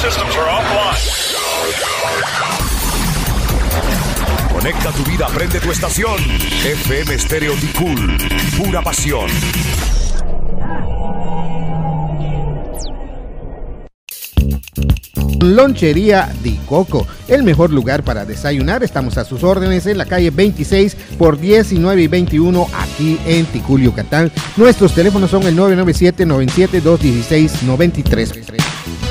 systems are offline. Conecta tu vida, prende tu estación. FM Estéreo Ticul, pura pasión. Lonchería Di Coco, el mejor lugar para desayunar. Estamos a sus órdenes en la calle 26 por 19 y 21 aquí en Ticul, Yucatán. Nuestros teléfonos son el 997-97-216-93.